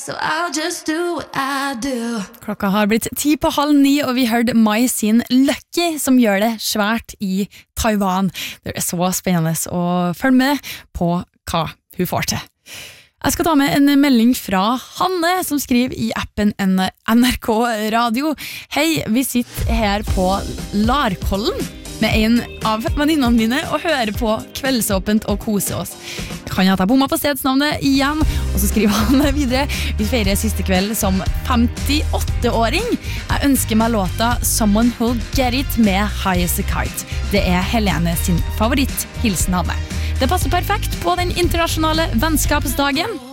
so I'll just do what I do. Klokka har blitt 8:50, og vi hørte Mai sin Lucky, som gjør det svært i Taiwan. Det er så spennende å følge med på hva hun får til. Jeg skal ta med en melding fra Hanne, som skriver i appen NRK Radio. Hei, vi sitter her på Larkollen med en av venninnene mine og hører på Kveldsåpent og koser oss. Kan jeg ta bomma på stedsnavnet igjen? Og så skriver han videre: vi feirer siste kveld som 58-åring. Jeg ønsker meg låta Someone Who'll Get It med High as a Kite. Det er Helene sin favoritt. Hilsen Hanne. Det passer perfekt på den internasjonale vennskapsdagen.